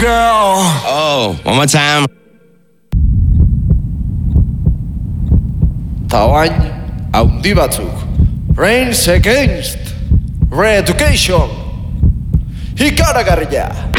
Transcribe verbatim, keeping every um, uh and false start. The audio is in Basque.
girl. Oh, one more time. Tauain haundi batzuk. Rains Against Re-Education. Ikaragarria.